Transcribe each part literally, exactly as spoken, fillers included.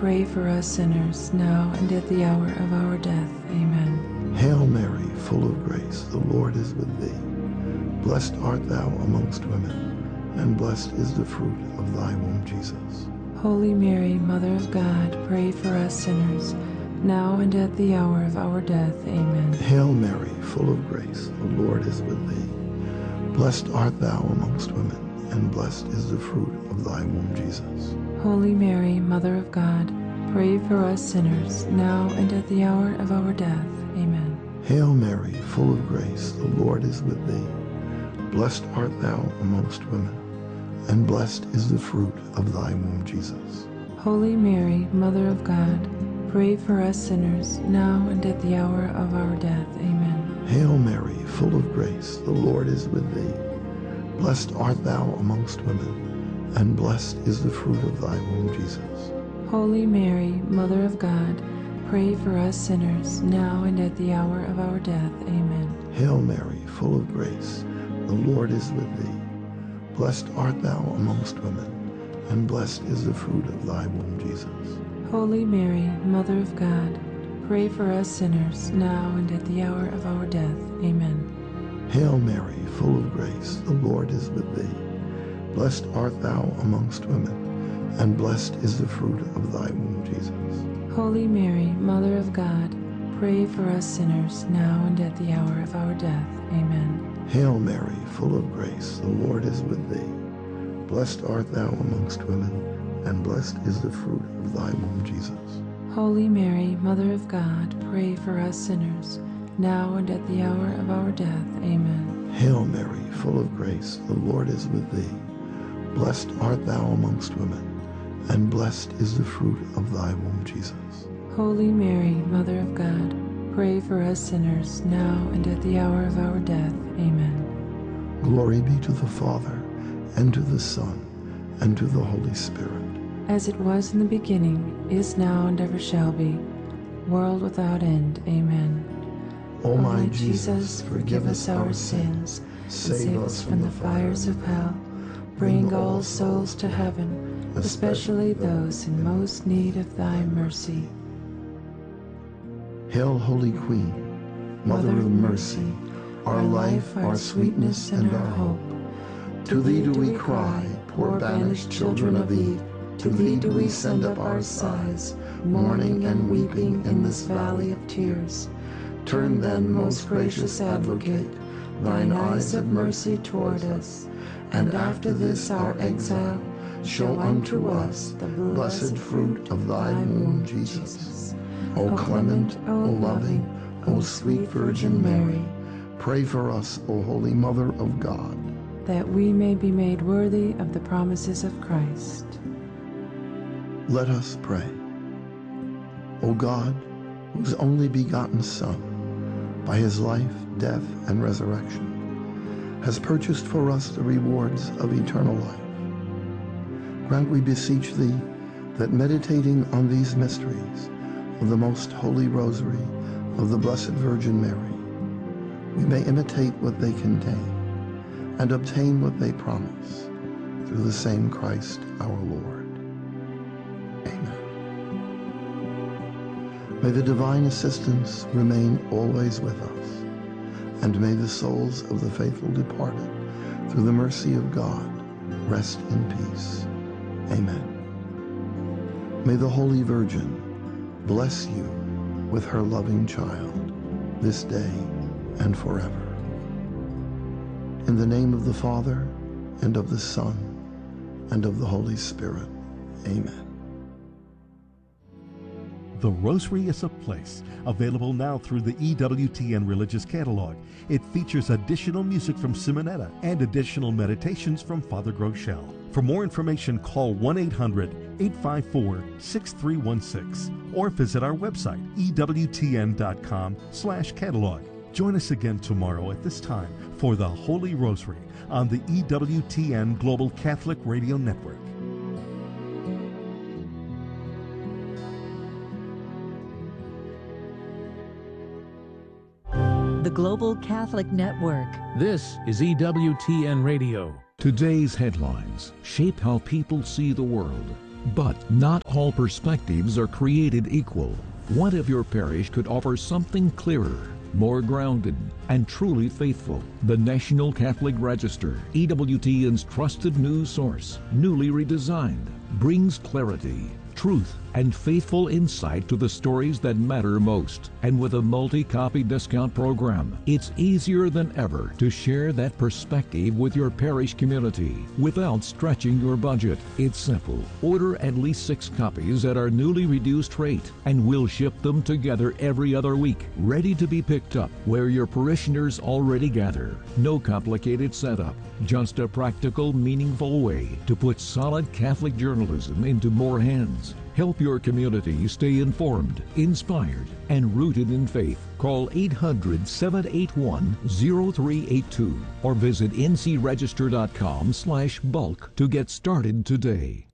pray for us sinners, now and at the hour of our death. Amen. Hail Mary, full of grace, the Lord is with thee. Blessed art thou amongst women, and blessed is the fruit of thy womb, Jesus. Holy Mary, Mother of God, pray for us sinners, now and at the hour of our death. Amen. Hail Mary, full of grace, the Lord is with thee. Blessed art thou amongst women, and blessed is the fruit of thy womb, Jesus. Holy Mary, Mother of God, pray for us sinners, now and at the hour of our death. Amen. Hail Mary, full of grace, the Lord is with thee. Blessed art thou amongst women, and blessed is the fruit of thy womb, Jesus. Holy Mary, Mother of God, pray for us sinners, now and at the hour of our death. Amen. Hail Mary, full of grace, the Lord is with thee. Blessed art thou amongst women, and blessed is the fruit of thy womb, Jesus. Holy Mary, Mother of God, pray for us sinners, now and at the hour of our death. Amen. Hail Mary, full of grace, the Lord is with thee. Blessed art thou amongst women, and blessed is the fruit of thy womb, Jesus. Holy Mary, Mother of God, pray for us sinners, now and at the hour of our death. Amen. Hail Mary, full of grace, the Lord is with thee. Blessed art thou amongst women, and blessed is the fruit of thy womb, Jesus. Holy Mary, Mother of God, pray for us sinners, now and at the hour of our death. Amen. Hail Mary, full of grace, the Lord is with thee. Blessed art thou amongst women, and blessed is the fruit of thy womb, Jesus. Holy Mary, Mother of God, pray for us sinners, now and at the hour of our death. Amen. Hail Mary, full of grace, the Lord is with thee. Blessed art thou amongst women, and blessed is the fruit of thy womb, Jesus. Holy Mary, Mother of God, pray for us sinners, now and at the hour of our death. Amen. Glory be to the Father, and to the Son, and to the Holy Spirit. As it was in the beginning, is now, and ever shall be, world without end. Amen. O my Jesus, forgive us our sins, save us from the fires of hell, bring all souls to heaven, especially those in most need of thy mercy. Hail, Holy Queen, Mother of mercy, our life, our sweetness, and our hope. To thee do we cry, poor banished children of Eve. To thee do we send up our sighs, mourning and weeping in this valley of tears. Turn then, most gracious Advocate, thine eyes of mercy toward us, and after this our exile, show unto us the blessed fruit of thy womb, Jesus. O clement, O loving, O sweet Virgin Mary, pray for us, O Holy Mother of God, that we may be made worthy of the promises of Christ. Let us pray. O God, whose only begotten Son, by his life, death, and resurrection, has purchased for us the rewards of eternal life, grant, we beseech thee, that meditating on these mysteries of the most holy rosary of the Blessed Virgin Mary, we may imitate what they contain and obtain what they promise, through the same Christ our Lord. Amen. May the divine assistance remain always with us, and may the souls of the faithful departed, through the mercy of God, rest in peace. Amen. May the Holy Virgin bless you with her loving child, this day and forever. In the name of the Father, and of the Son, and of the Holy Spirit. Amen. The Rosary is a Place, available now through the E W T N Religious Catalog. It features additional music from Simonetta and additional meditations from Father Groeschel. For more information, call one eight hundred, eight five four, six three one six or visit our website, E W T N dot com slash catalog. Join us again tomorrow at this time for the Holy Rosary on the E W T N Global Catholic Radio Network. The Global Catholic Network. This is E W T N Radio. Today's headlines shape how people see the world. But not all perspectives are created equal. What if your parish could offer something clearer, more grounded, and truly faithful? The National Catholic Register, E W T N's trusted news source, newly redesigned, brings clarity, truth, and faithful insight to the stories that matter most. And with a multi-copy discount program, it's easier than ever to share that perspective with your parish community without stretching your budget. It's simple. Order at least six copies at our newly reduced rate, and we'll ship them together every other week, ready to be picked up where your parishioners already gather. No complicated setup, just a practical, meaningful way to put solid Catholic journalism into more hands. Help your community stay informed, inspired, and rooted in faith. Call eight hundred, seven eight one, zero three eight two or visit ncregister.com slash bulk to get started today.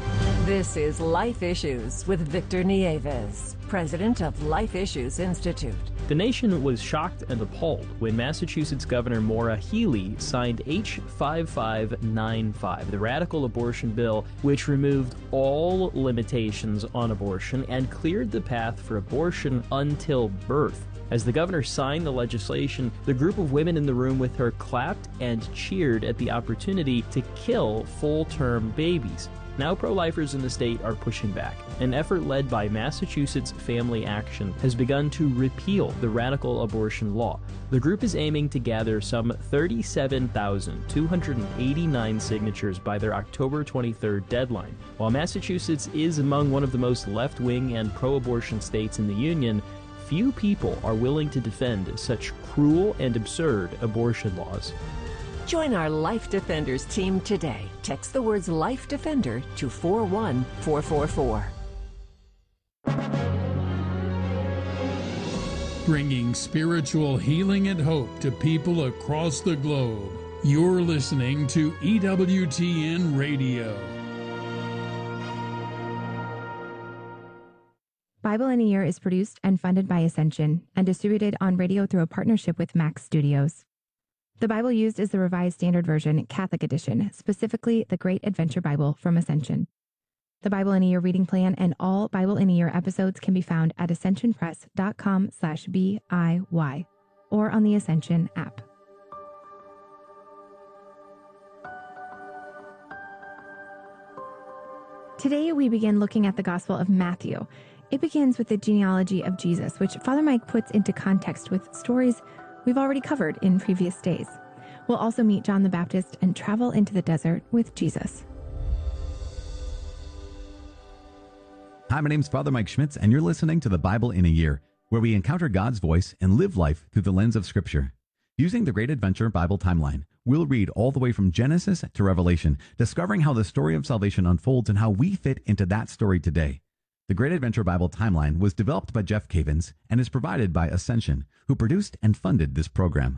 This is Life Issues with Victor Nieves, president of Life Issues Institute. The nation was shocked and appalled when Massachusetts Governor Maura Healey signed H five five nine five, the radical abortion bill, which removed all limitations on abortion and cleared the path for abortion until birth. As the governor signed the legislation, the group of women in the room with her clapped and cheered at the opportunity to kill full-term babies. Now pro-lifers in the state are pushing back. An effort led by Massachusetts Family Action has begun to repeal the radical abortion law. The group is aiming to gather some thirty-seven thousand two hundred eighty-nine signatures by their October twenty-third deadline. While Massachusetts is among one of the most left-wing and pro-abortion states in the Union, few people are willing to defend such cruel and absurd abortion laws. Join our Life Defenders team today. Text the words Life Defender to four one four four four. Bringing spiritual healing and hope to people across the globe. You're listening to E W T N Radio. Bible in a Year is produced and funded by Ascension and distributed on radio through a partnership with Max Studios. The Bible used is the Revised Standard Version, Catholic Edition, specifically the Great Adventure Bible from Ascension. The Bible in a Year reading plan and all Bible in a Year episodes can be found at ascensionpress.com slash BIY or on the Ascension app. Today we begin looking at the Gospel of Matthew. It begins with the genealogy of Jesus, which Father Mike puts into context with stories we've already covered in previous days. We'll also meet John the Baptist and travel into the desert with Jesus. Hi, my name's Father Mike Schmitz, and you're listening to the Bible in a Year, where we encounter God's voice and live life through the lens of Scripture. Using the Great Adventure Bible timeline, we'll read all the way from Genesis to Revelation, discovering how the story of salvation unfolds and how we fit into that story today. The Great Adventure Bible Timeline was developed by Jeff Cavins and is provided by Ascension, who produced and funded this program.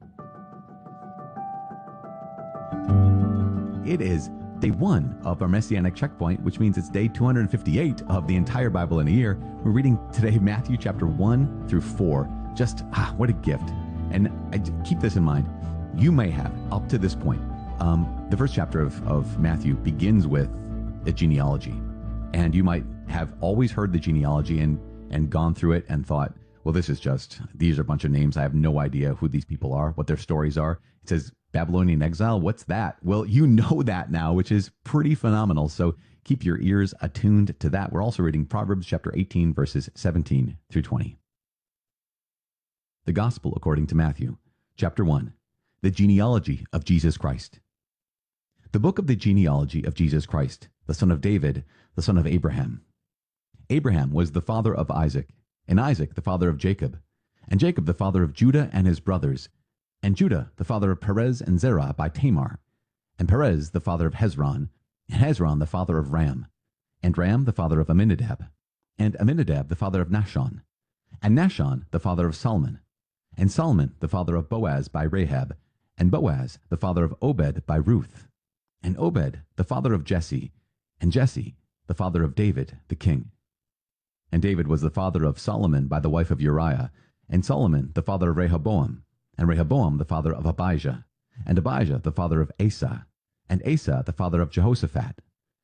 It is day one of our Messianic Checkpoint, which means it's day two hundred fifty-eight of the entire Bible in a year. We're reading today Matthew chapter one through four. Just, ah, what a gift. And I, keep this in mind. You may have, up to this point, um, the first chapter of, of Matthew begins with a genealogy. And you might have always heard the genealogy and, and gone through it and thought, well, this is just, these are a bunch of names. I have no idea who these people are, what their stories are. It says Babylonian exile. What's that? Well, you know that now, which is pretty phenomenal. So keep your ears attuned to that. We're also reading Proverbs chapter eighteen, verses seventeen through twenty. The Gospel according to Matthew, chapter one, the genealogy of Jesus Christ. The book of the genealogy of Jesus Christ, the son of David, the son of Abraham. Abraham was the father of Isaac, and Isaac the father of Jacob, and Jacob the father of Judah and his brothers, and Judah the father of Perez and Zerah by Tamar, and Perez the father of Hezron, and Hezron the father of Ram, and Ram the father of Amminadab, and Amminadab the father of Nahshon, and Nahshon the father of Salmon, and Salmon the father of Boaz by Rahab, and Boaz the father of Obed by Ruth, and Obed the father of Jesse, and Jesse the father of David the king. And David was the father of Solomon by the wife of Uriah, and Solomon the father of Rehoboam, and Rehoboam the father of Abijah, and Abijah the father of Asa, and Asa the father of Jehoshaphat,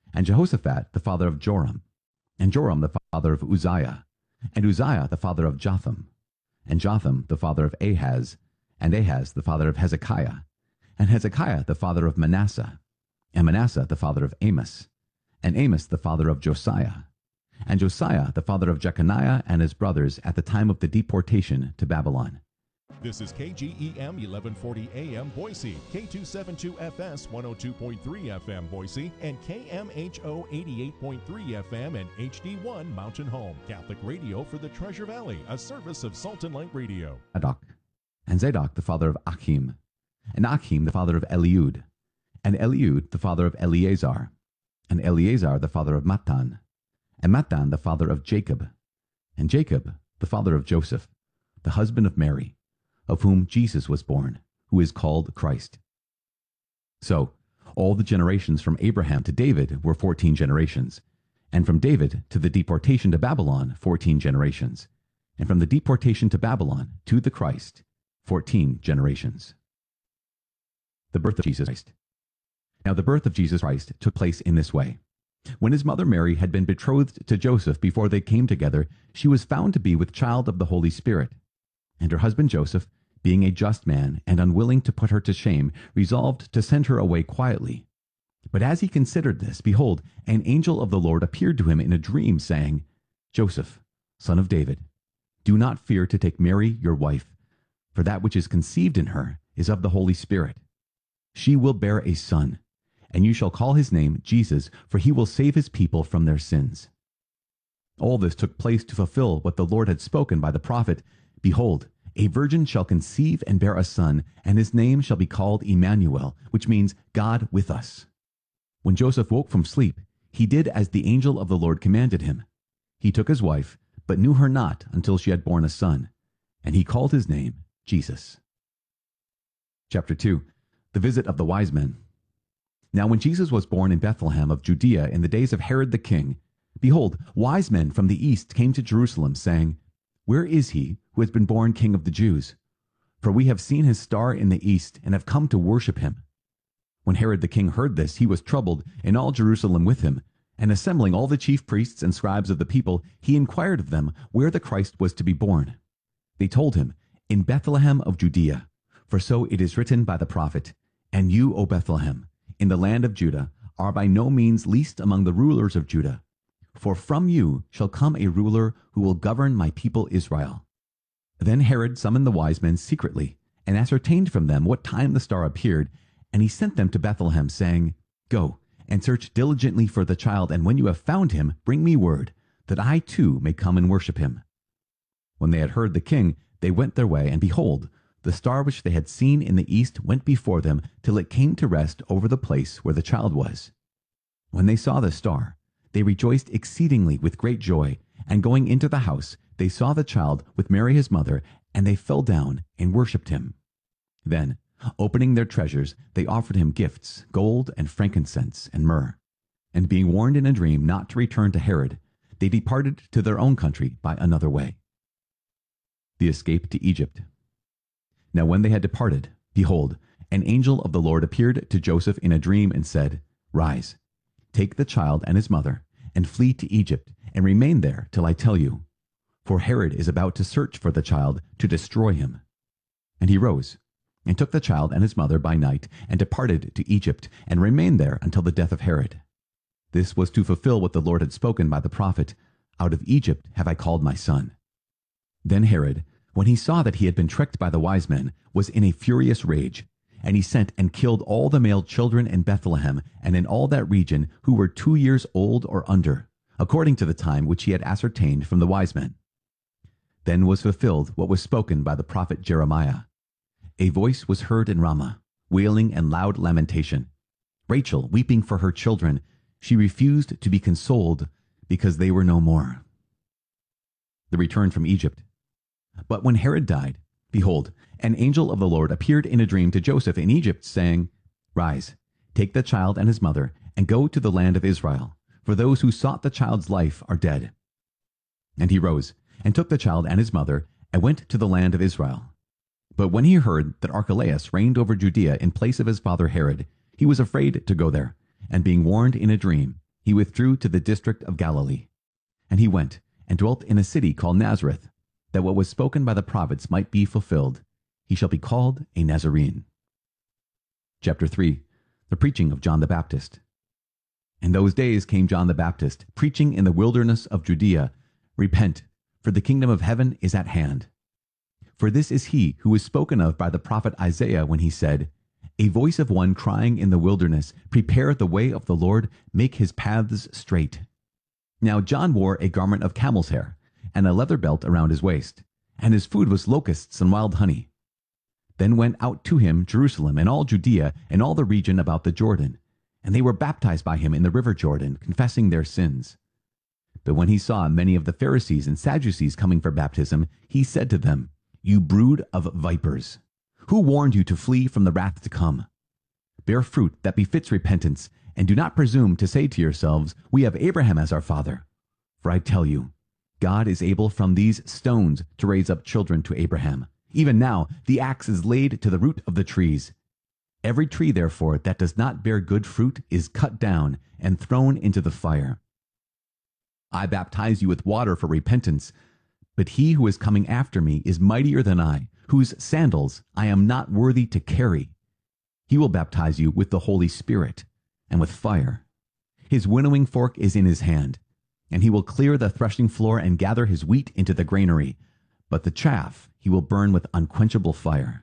and Jehoshaphat the father of Joram, and Joram the father of Uzziah, and Uzziah the father of Jotham, and Jotham the father of Ahaz, and Ahaz the father of Hezekiah, and Hezekiah the father of Manasseh, and Manasseh the father of Amos, and Amos the father of Josiah, and Josiah the father of Jeconiah and his brothers at the time of the deportation to Babylon. This is K G E M eleven forty A M Boise, K two seventy-two F S one oh two point three F M Boise, and K M H O eighty-eight point three F M and H D one Mountain Home. Catholic radio for the Treasure Valley, a service of Salt and Light Radio. Zadok, and Zadok the father of Achim, and Achim the father of Eliud, and Eliud the father of Eleazar, and Eleazar the father of Matan, and Matan the father of Jacob, and Jacob the father of Joseph, the husband of Mary, of whom Jesus was born, who is called Christ. So, all the generations from Abraham to David were fourteen generations, and from David to the deportation to Babylon, fourteen generations, and from the deportation to Babylon to the Christ, fourteen generations. The birth of Jesus Christ. Now the birth of Jesus Christ took place in this way. When his mother Mary had been betrothed to Joseph before they came together, she was found to be with child of the Holy Spirit. And her husband Joseph, being a just man and unwilling to put her to shame, resolved to send her away quietly. But as he considered this, behold, an angel of the Lord appeared to him in a dream, saying, Joseph, son of David, do not fear to take Mary your wife, for that which is conceived in her is of the Holy Spirit. She will bear a son, and you shall call his name Jesus, for he will save his people from their sins. All this took place to fulfill what the Lord had spoken by the prophet, Behold, a virgin shall conceive and bear a son, and his name shall be called Emmanuel, which means God with us. When Joseph woke from sleep, he did as the angel of the Lord commanded him. He took his wife, but knew her not until she had borne a son, and he called his name Jesus. Chapter two. The visit of the wise men. Now when Jesus was born in Bethlehem of Judea in the days of Herod the king, behold, wise men from the east came to Jerusalem, saying, Where is he who has been born King of the Jews? For we have seen his star in the east, and have come to worship him. When Herod the king heard this, he was troubled, and all Jerusalem with him. And assembling all the chief priests and scribes of the people, he inquired of them where the Christ was to be born. They told him, In Bethlehem of Judea, for so it is written by the prophet, And you, O Bethlehem, in the land of Judah, are by no means least among the rulers of Judah. For from you shall come a ruler who will govern my people Israel. Then Herod summoned the wise men secretly, and ascertained from them what time the star appeared, and he sent them to Bethlehem, saying, Go, and search diligently for the child, and when you have found him, bring me word, that I too may come and worship him. When they had heard the king, they went their way, and behold, the star which they had seen in the east went before them, till it came to rest over the place where the child was. When they saw the star, they rejoiced exceedingly with great joy, and going into the house, they saw the child with Mary his mother, and they fell down and worshipped him. Then, opening their treasures, they offered him gifts, gold and frankincense and myrrh. And being warned in a dream not to return to Herod, they departed to their own country by another way. The escape to Egypt. Now when they had departed, behold, an angel of the Lord appeared to Joseph in a dream and said, Rise, take the child and his mother, and flee to Egypt, and remain there till I tell you. For Herod is about to search for the child to destroy him. And he rose, and took the child and his mother by night, and departed to Egypt, and remained there until the death of Herod. This was to fulfill what the Lord had spoken by the prophet, Out of Egypt have I called my son. Then Herod, when he saw that he had been tricked by the wise men, was in a furious rage, and he sent and killed all the male children in Bethlehem and in all that region who were two years old or under, according to the time which he had ascertained from the wise men. Then was fulfilled what was spoken by the prophet Jeremiah. A voice was heard in Ramah, wailing and loud lamentation, Rachel weeping for her children. She refused to be consoled because they were no more. The return from Egypt. But when Herod died, behold, an angel of the Lord appeared in a dream to Joseph in Egypt, saying, Rise, take the child and his mother, and go to the land of Israel, for those who sought the child's life are dead. And he rose, and took the child and his mother, and went to the land of Israel. But when he heard that Archelaus reigned over Judea in place of his father Herod, he was afraid to go there, and being warned in a dream, he withdrew to the district of Galilee. And he went and dwelt in a city called Nazareth, that what was spoken by the prophets might be fulfilled. He shall be called a Nazarene. Chapter three. The preaching of John the Baptist. In those days came John the Baptist, preaching in the wilderness of Judea, Repent, for the kingdom of heaven is at hand. For this is he who was spoken of by the prophet Isaiah when he said, A voice of one crying in the wilderness, Prepare the way of the Lord, make his paths straight. Now John wore a garment of camel's hair, and a leather belt around his waist, and his food was locusts and wild honey. Then went out to him Jerusalem and all Judea and all the region about the Jordan, and they were baptized by him in the river Jordan, confessing their sins. But when he saw many of the Pharisees and Sadducees coming for baptism, he said to them, You brood of vipers, who warned you to flee from the wrath to come? Bear fruit that befits repentance, and do not presume to say to yourselves, We have Abraham as our father. For I tell you, God is able from these stones to raise up children to Abraham. Even now the axe is laid to the root of the trees. Every tree, therefore, that does not bear good fruit is cut down and thrown into the fire. I baptize you with water for repentance, but he who is coming after me is mightier than I, whose sandals I am not worthy to carry. He will baptize you with the Holy Spirit and with fire. His winnowing fork is in his hand, and he will clear the threshing floor and gather his wheat into the granary, but the chaff he will burn with unquenchable fire.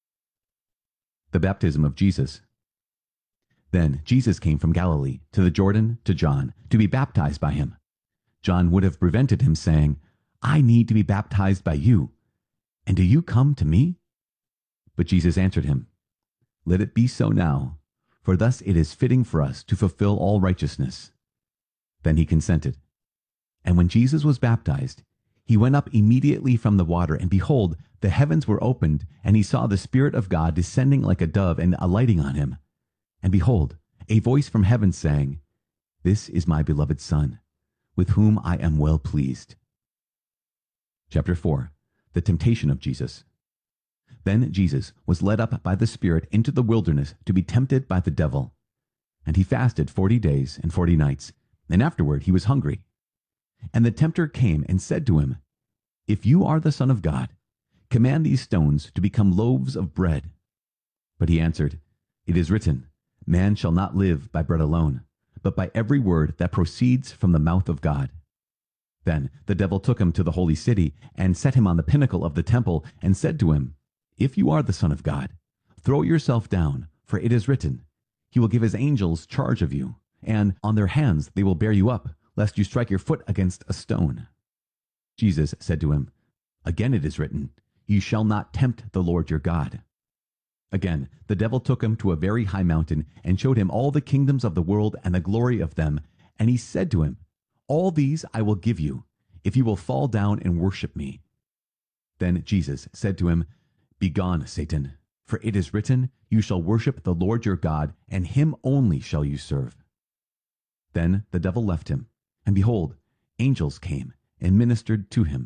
The baptism of Jesus. Then Jesus came from Galilee to the Jordan to John to be baptized by him. John would have prevented him, saying, I need to be baptized by you, and do you come to me? But Jesus answered him, Let it be so now, for thus it is fitting for us to fulfill all righteousness. Then he consented. And when Jesus was baptized, he went up immediately from the water, and behold, the heavens were opened, and he saw the Spirit of God descending like a dove and alighting on him. And behold, a voice from heaven saying, This is my beloved Son, with whom I am well pleased. Chapter four. The temptation of Jesus. Then Jesus was led up by the Spirit into the wilderness to be tempted by the devil. And he fasted forty days and forty nights, and afterward he was hungry. And the tempter came and said to him, If you are the Son of God, command these stones to become loaves of bread. But he answered, It is written, Man shall not live by bread alone, but by every word that proceeds from the mouth of God. Then the devil took him to the holy city, and set him on the pinnacle of the temple, and said to him, If you are the Son of God, throw yourself down, for it is written, He will give his angels charge of you, and on their hands they will bear you up, lest you strike your foot against a stone. Jesus said to him, Again it is written, You shall not tempt the Lord your God. Again the devil took him to a very high mountain, and showed him all the kingdoms of the world and the glory of them. And he said to him, All these I will give you, if you will fall down and worship me. Then Jesus said to him, Begone, Satan, for it is written, You shall worship the Lord your God, and him only shall you serve. Then the devil left him, and behold, angels came and ministered to him.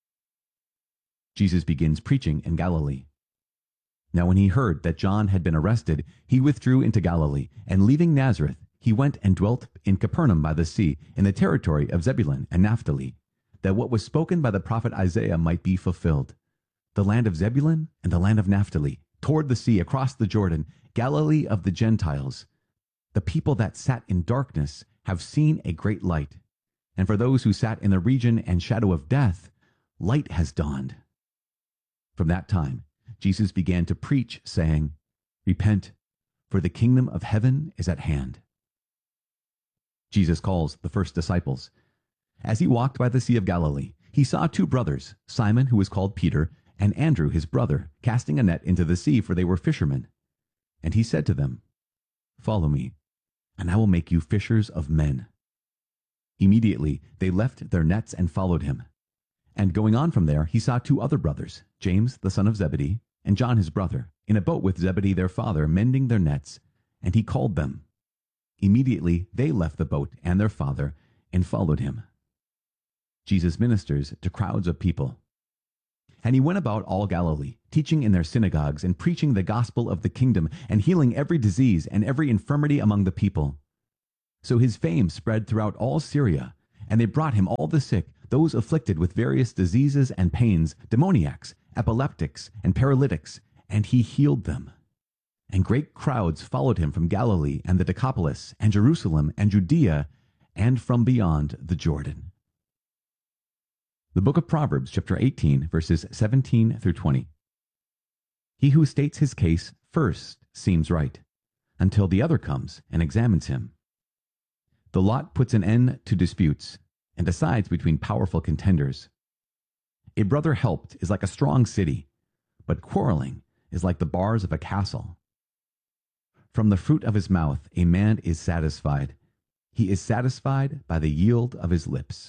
Jesus begins preaching in Galilee. Now when he heard that John had been arrested, he withdrew into Galilee, and leaving Nazareth, he went and dwelt in Capernaum by the sea, in the territory of Zebulun and Naphtali, that what was spoken by the prophet Isaiah might be fulfilled. The land of Zebulun and the land of Naphtali, toward the sea, across the Jordan, Galilee of the Gentiles. The people that sat in darkness have seen a great light, and for those who sat in the region and shadow of death, light has dawned. From that time, Jesus began to preach, saying, Repent, for the kingdom of heaven is at hand. Jesus calls the first disciples. As he walked by the Sea of Galilee, he saw two brothers, Simon, who was called Peter, and Andrew, his brother, casting a net into the sea, for they were fishermen. And he said to them, Follow me, and I will make you fishers of men. Immediately they left their nets and followed him. And going on from there, he saw two other brothers, James the son of Zebedee, and John his brother, in a boat with Zebedee their father, mending their nets, and he called them. Immediately they left the boat and their father, and followed him. Jesus ministers to crowds of people. And he went about all Galilee, teaching in their synagogues, and preaching the gospel of the kingdom, and healing every disease and every infirmity among the people. So his fame spread throughout all Syria, and they brought him all the sick, those afflicted with various diseases and pains, demoniacs, epileptics, and paralytics, and he healed them. And great crowds followed him from Galilee and the Decapolis and Jerusalem and Judea and from beyond the Jordan. The book of Proverbs, chapter eighteen, verses seventeen through twenty. He who states his case first seems right, until the other comes and examines him. The lot puts an end to disputes and decides between powerful contenders. A brother helped is like a strong city, but quarreling is like the bars of a castle. From the fruit of his mouth a man is satisfied. He is satisfied by the yield of his lips.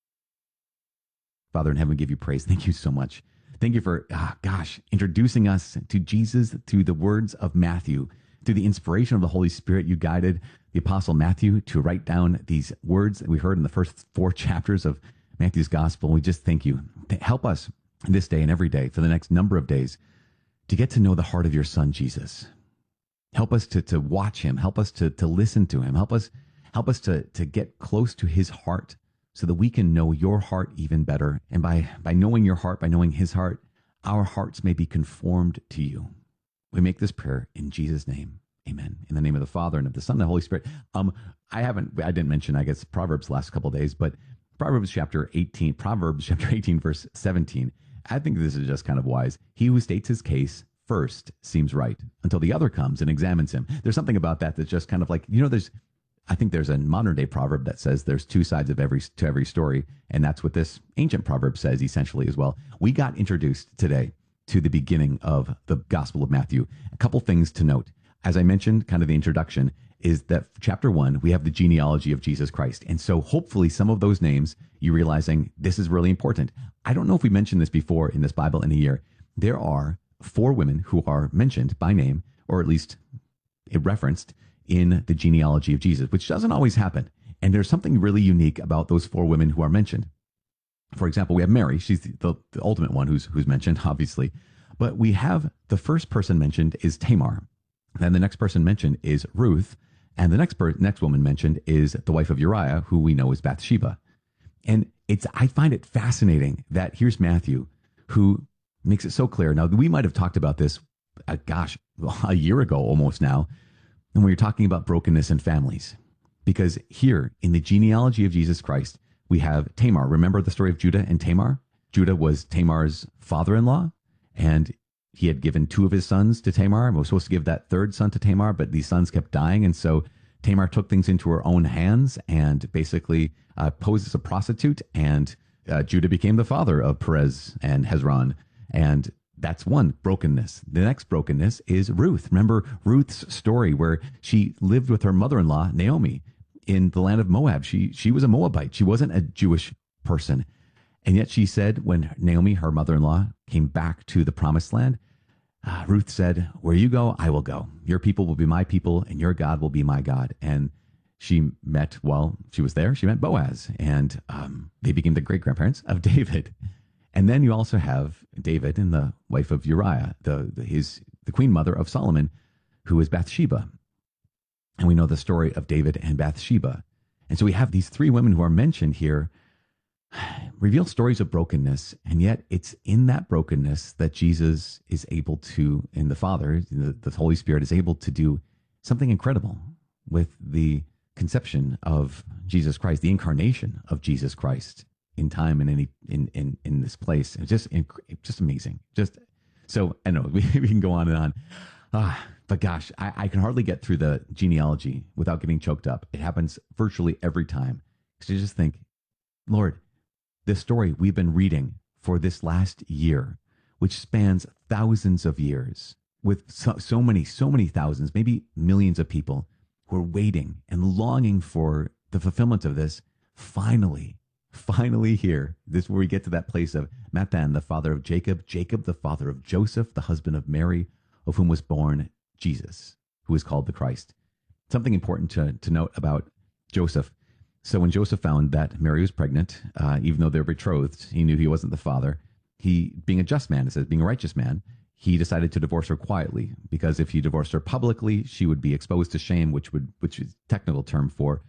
Father in heaven, we give you praise. Thank you so much. Thank you for, ah, gosh, introducing us to Jesus through the words of Matthew. Through the inspiration of the Holy Spirit, you guided the Apostle Matthew to write down these words that we heard in the first four chapters of Matthew's Gospel. We just thank you. Help us this day and every day for the next number of days to get to know the heart of your Son, Jesus. Help us to, to watch him. Help us to, to listen to him. Help us, help us to, to get close to his heart so that we can know your heart even better. And by, by knowing your heart, by knowing his heart, our hearts may be conformed to you. We make this prayer in Jesus' name. Amen. In the name of the Father and of the Son and the Holy Spirit. Um, I haven't, I didn't mention, I guess, Proverbs the last couple of days, but Proverbs chapter eighteen, Proverbs chapter eighteen, verse seventeen. I think this is just kind of wise. He who states his case first seems right until the other comes and examines him. There's something about that that's just kind of like, you know, there's, I think there's a modern day proverb that says there's two sides of every, to every story. And that's what this ancient proverb says essentially as well. We got introduced today to the beginning of the Gospel of Matthew. A couple things to note. As I mentioned, kind of the introduction is that chapter one, we have the genealogy of Jesus Christ. And so hopefully some of those names, you're realizing this is really important. I don't know if we mentioned this before in this Bible in a year. There are four women who are mentioned by name, or at least referenced in the genealogy of Jesus, which doesn't always happen. And there's something really unique about those four women who are mentioned. For example, we have Mary. She's the, the, the ultimate one who's, who's mentioned, obviously. But we have the first person mentioned is Tamar. Then the next person mentioned is Ruth. And the next per, next woman mentioned is the wife of Uriah, who we know is Bathsheba. And it's I find it fascinating that here's Matthew, who makes it so clear. Now, we might have talked about this, uh, gosh, a year ago almost now, when we were talking about brokenness in families. Because here in the genealogy of Jesus Christ, we have Tamar. Remember the story of Judah and Tamar? Judah was Tamar's father-in-law, and he had given two of his sons to Tamar and was supposed to give that third son to Tamar, but these sons kept dying. And so Tamar took things into her own hands and basically uh, posed as a prostitute. And uh, Judah became the father of Perez and Hezron. And that's one brokenness. The next brokenness is Ruth. Remember Ruth's story where she lived with her mother-in-law, Naomi, in the land of Moab. She, she was a Moabite. She wasn't a Jewish person. And yet she said when Naomi, her mother-in-law, came back to the promised land, Uh, Ruth said, where you go, I will go. Your people will be my people, and your God will be my God. And she met, well, she was there, she met Boaz, and um, they became the great-grandparents of David. And then you also have David and the wife of Uriah, the, the his the queen mother of Solomon, who is Bathsheba. And we know the story of David and Bathsheba. And so we have these three women who are mentioned here, reveal stories of brokenness, and yet it's in that brokenness that Jesus is able to, and the Father, the, the Holy Spirit is able to do something incredible with the conception of Jesus Christ, the incarnation of Jesus Christ in time and in in in, in this place. It's just just amazing. Just so I know we, we can go on and on. Ah, but gosh, I, I can hardly get through the genealogy without getting choked up. It happens virtually every time. So you just think, Lord, this story we've been reading for this last year, which spans thousands of years, with so, so many, so many thousands, maybe millions of people who are waiting and longing for the fulfillment of this. Finally, finally here, this is where we get to that place of Matthan, the father of Jacob, Jacob, the father of Joseph, the husband of Mary, of whom was born Jesus, who is called the Christ. Something important to, to note about Joseph. So when Joseph found that Mary was pregnant, uh, even though they're betrothed, he knew he wasn't the father. He, being a just man, it says, being a righteous man, he decided to divorce her quietly, because if he divorced her publicly, she would be exposed to shame, which would, which is a technical term for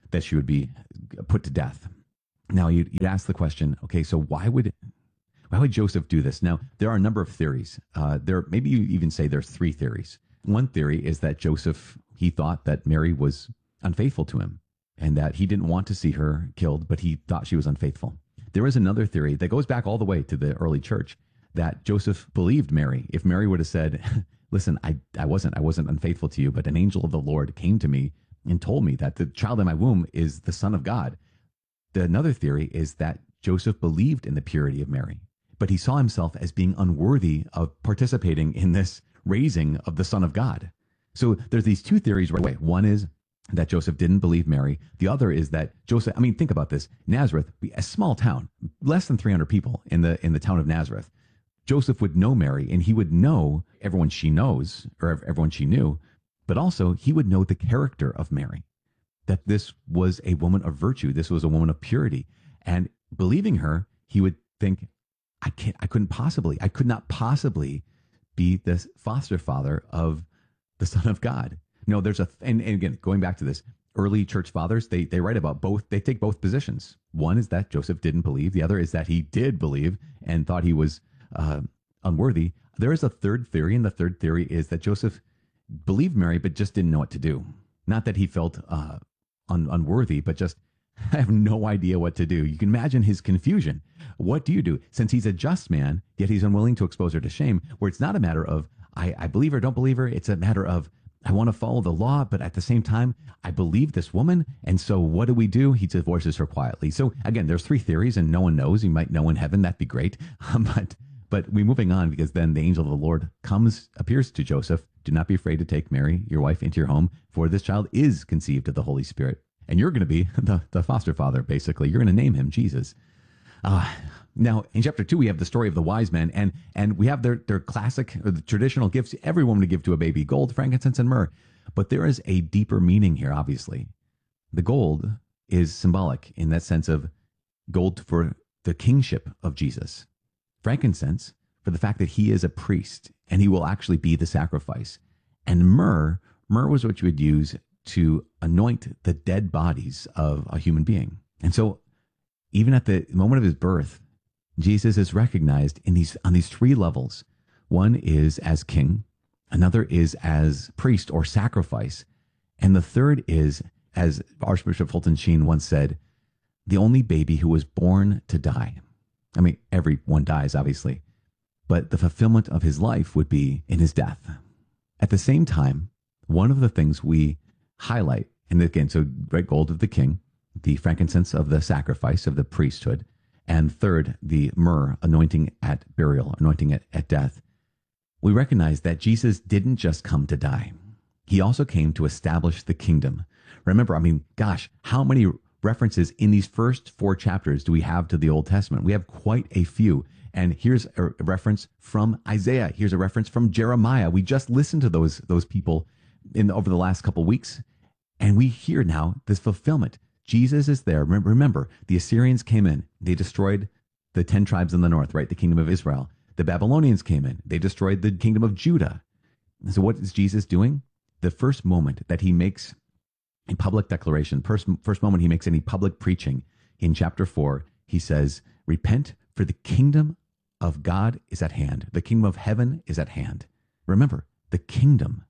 that she would be put to death. Now, you'd, you'd ask the question, okay, so why would why would Joseph do this? Now, there are a number of theories. Uh, there, maybe you even say there's three theories. One theory is that Joseph, he thought that Mary was unfaithful to him and that he didn't want to see her killed, but he thought she was unfaithful. There is another theory that goes back all the way to the early church, that Joseph believed Mary. If Mary would have said, listen, I, I wasn't, I wasn't unfaithful to you, but an angel of the Lord came to me and told me that the child in my womb is the Son of God. The, another theory is that Joseph believed in the purity of Mary, but he saw himself as being unworthy of participating in this raising of the Son of God. So there's these two theories right away. One is that Joseph didn't believe Mary. The other is that Joseph, I mean, think about this. Nazareth, a small town, less than three hundred people in the in the town of Nazareth. Joseph would know Mary, and he would know everyone she knows, or everyone she knew, but also he would know the character of Mary, that this was a woman of virtue. This was a woman of purity. And believing her, he would think, I can't, I couldn't possibly, I could not possibly be the foster father of the Son of God. No, there's a, and, and again, going back to this, early church fathers, they, they write about both, they take both positions. One is that Joseph didn't believe. The other is that he did believe and thought he was uh, unworthy. There is a third theory, and the third theory is that Joseph believed Mary, but just didn't know what to do. Not that he felt uh, un- unworthy, but just, I have no idea what to do. You can imagine his confusion. What do you do? Since he's a just man, yet he's unwilling to expose her to shame, where it's not a matter of, I, I believe her, don't believe her. It's a matter of, I want to follow the law, but at the same time, I believe this woman. And so what do we do? He divorces her quietly. So again, there's three theories and no one knows. You might know in heaven. That'd be great. Um, but but we're moving on, because then the angel of the Lord comes, appears to Joseph. Do not be afraid to take Mary, your wife, into your home, for this child is conceived of the Holy Spirit. And you're going to be the, the foster father, basically. You're going to name him Jesus. Uh, now, in chapter two, we have the story of the wise men, and and we have their, their classic, or the traditional gifts every woman to give to a baby, gold, frankincense, and myrrh. But there is a deeper meaning here, obviously. The gold is symbolic in that sense of gold for the kingship of Jesus. Frankincense for the fact that he is a priest, and he will actually be the sacrifice. And myrrh, myrrh was what you would use to anoint the dead bodies of a human being. And so even at the moment of his birth, Jesus is recognized in these on these three levels. One is as king, another is as priest or sacrifice, and the third is, as Archbishop Fulton Sheen once said, the only baby who was born to die. I mean, everyone dies, obviously, but the fulfillment of his life would be in his death. At the same time, one of the things we highlight, and again, so right, gold of the king, the frankincense of the sacrifice of the priesthood, and third, the myrrh, anointing at burial, anointing at, at death. We recognize that Jesus didn't just come to die. He also came to establish the kingdom. Remember, I mean, gosh, how many references in these first four chapters do we have to the Old Testament? We have quite a few. And here's a reference from Isaiah. Here's a reference from Jeremiah. We just listened to those, those people in over the last couple of weeks, and we hear now this fulfillment. Jesus is there. Remember, the Assyrians came in. They destroyed the ten tribes in the north, right? The kingdom of Israel. The Babylonians came in. They destroyed the kingdom of Judah. And so what is Jesus doing? The first moment that he makes a public declaration, first, first moment he makes any public preaching in chapter four, he says, repent, for the kingdom of God is at hand. The kingdom of heaven is at hand. Remember, the kingdom.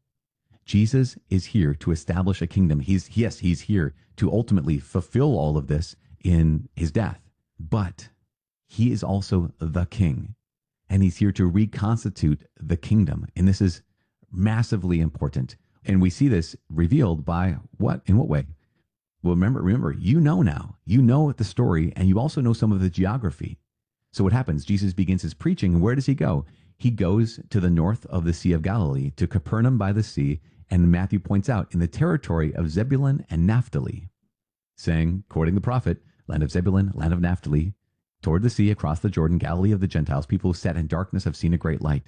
Jesus is here to establish a kingdom. He's, yes, he's here to ultimately fulfill all of this in his death, but he is also the king, and he's here to reconstitute the kingdom. And this is massively important. And we see this revealed by what? In what way? Well, remember, remember, you know now, you know the story, and you also know some of the geography. So what happens? Jesus begins his preaching, and where does he go? He goes to the north of the Sea of Galilee, to Capernaum by the sea, and Matthew points out, in the territory of Zebulun and Naphtali, saying, quoting the prophet, land of Zebulun, land of Naphtali, toward the sea, across the Jordan, Galilee of the Gentiles, people who sat in darkness have seen a great light.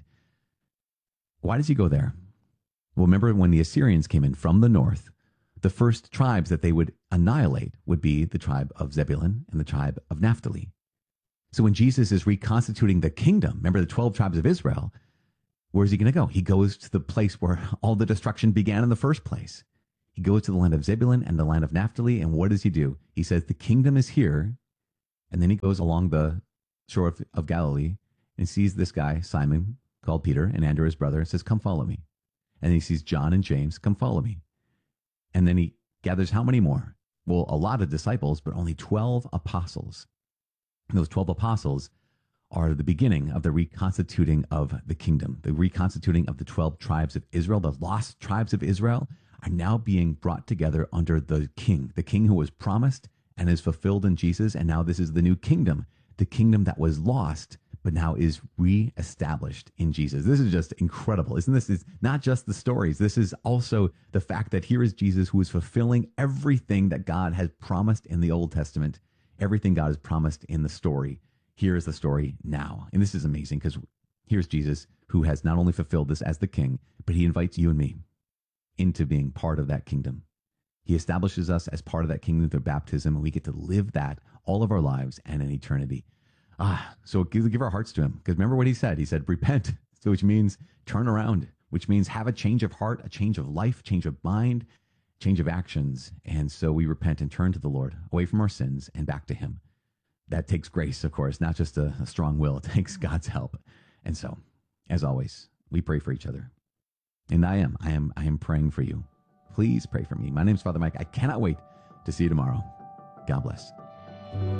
Why does he go there? Well, remember when the Assyrians came in from the north, the first tribes that they would annihilate would be the tribe of Zebulun and the tribe of Naphtali. So when Jesus is reconstituting the kingdom, remember the twelve tribes of Israel, where's he going to go? He goes to the place where all the destruction began in the first place. He goes to the land of Zebulun and the land of Naphtali, and what does he do? He says, the kingdom is here. And then he goes along the shore of, of Galilee and sees this guy, Simon, called Peter, and Andrew, his brother, and says, come follow me. And he sees John and James, come follow me. And then he gathers how many more? Well, a lot of disciples, but only twelve apostles. And those twelve apostles are the beginning of the reconstituting of the kingdom, the reconstituting of the twelve tribes of Israel. The lost tribes of Israel are now being brought together under the king, the king who was promised and is fulfilled in Jesus. And now this is the new kingdom, the kingdom that was lost, but now is reestablished in Jesus. This is just incredible. Isn't this? It's not just the stories. This is also the fact that here is Jesus who is fulfilling everything that God has promised in the Old Testament, everything God has promised in the story. Here is the story now. And this is amazing because here's Jesus who has not only fulfilled this as the king, but he invites you and me into being part of that kingdom. He establishes us as part of that kingdom through baptism, and we get to live that all of our lives and in eternity. Ah, so give, give our hearts to him. Because remember what he said. He said, repent, so which means turn around, which means have a change of heart, a change of life, change of mind, change of actions. And so we repent and turn to the Lord, away from our sins and back to him. That takes grace, of course, not just a, a strong will. It takes God's help. And so, as always, we pray for each other. And I am, I am, I am praying for you. Please pray for me. My name is Father Mike. I cannot wait to see you tomorrow. God bless.